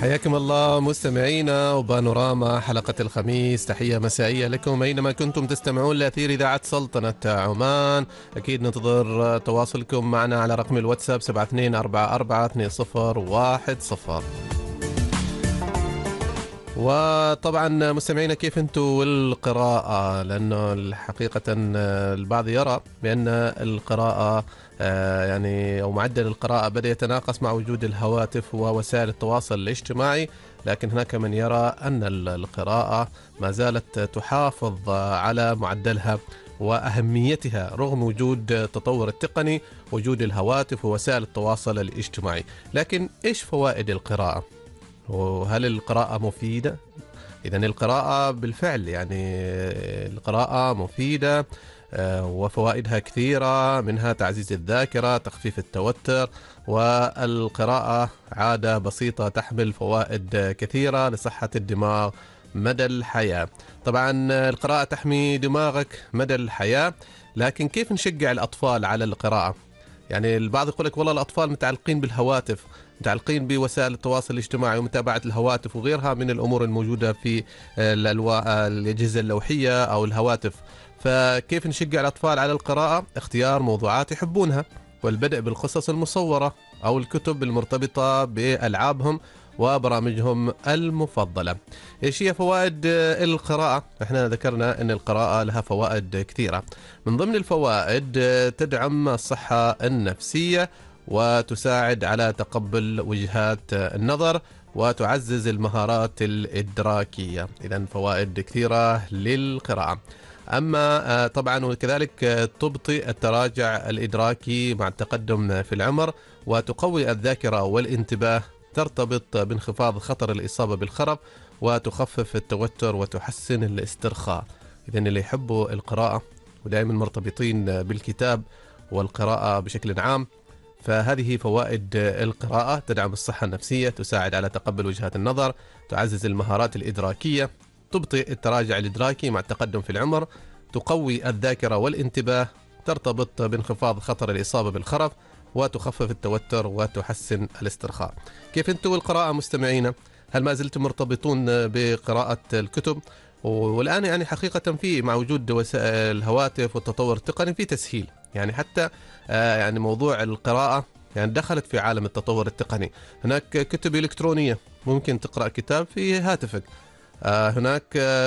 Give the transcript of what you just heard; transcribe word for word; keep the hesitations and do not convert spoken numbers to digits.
حياكم الله مستمعينا وبانوراما حلقة الخميس. تحية مسائية لكم أينما كنتم تستمعون لأثير إذاعة سلطنة عمان. أكيد ننتظر تواصلكم معنا على رقم الواتساب سبعة اثنين أربعة أربعة اثنين صفر واحد صفر. وطبعا مستمعينا، كيف انتم والقراءة؟ لأنه الحقيقة البعض يرى بأن القراءة يعني أو معدل القراءة بدأ يتناقص مع وجود الهواتف ووسائل التواصل الاجتماعي، لكن هناك من يرى أن القراءة ما زالت تحافظ على معدلها وأهميتها رغم وجود التطور التقني، وجود الهواتف ووسائل التواصل الاجتماعي. لكن إيش فوائد القراءة؟ وهل القراءة مفيدة؟ إذن القراءة بالفعل يعني القراءة مفيدة وفوائدها كثيرة، منها تعزيز الذاكرة، تخفيف التوتر، والقراءة عادة بسيطة تحمل فوائد كثيرة لصحة الدماغ مدى الحياة. طبعا القراءة تحمي دماغك مدى الحياة، لكن كيف نشجع الأطفال على القراءة؟ يعني البعض يقول لك والله الأطفال متعلقين بالهواتف، متعلقين بوسائل التواصل الاجتماعي ومتابعة الهواتف وغيرها من الأمور الموجودة في الأجهزة اللوحية أو الهواتف. فكيف نشجع الأطفال على القراءة؟ اختيار موضوعات يحبونها، والبدء بالقصص المصورة أو الكتب المرتبطة بألعابهم وبرامجهم المفضلة. ايش هي فوائد القراءة؟ احنا ذكرنا ان القراءة لها فوائد كثيرة. من ضمن الفوائد تدعم الصحة النفسية وتساعد على تقبل وجهات النظر وتعزز المهارات الإدراكية. إذن فوائد كثيرة للقراءة. أما طبعا وكذلك تبطئ التراجع الإدراكي مع التقدم في العمر، وتقوي الذاكرة والانتباه، ترتبط بانخفاض خطر الإصابة بالخرف، وتخفف التوتر وتحسن الاسترخاء. إذن اللي يحبوا القراءة ودائما مرتبطين بالكتاب والقراءة بشكل عام، فهذه فوائد القراءة: تدعم الصحة النفسية، تساعد على تقبل وجهات النظر، تعزز المهارات الإدراكية، تبطئ التراجع الإدراكي مع التقدم في العمر، تقوي الذاكرة والانتباه، ترتبط بانخفاض خطر الإصابة بالخرف، وتخفف التوتر وتحسن الاسترخاء. كيف انتم والقراءة مستمعين؟ هل ما زلتم مرتبطون بقراءة الكتب؟ والآن يعني حقيقة في مع وجود وسائل الهواتف والتطور التقني في تسهيل، يعني حتى آه يعني موضوع القراءة يعني دخلت في عالم التطور التقني. هناك كتب إلكترونية، ممكن تقرأ كتاب في هاتفك. آه هناك آه